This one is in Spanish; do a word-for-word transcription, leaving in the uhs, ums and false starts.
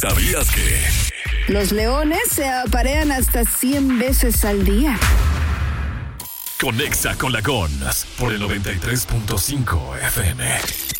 ¿Sabías que los leones se aparean hasta cien veces al día? Conexa con la Gon por el noventa y tres punto cinco F M.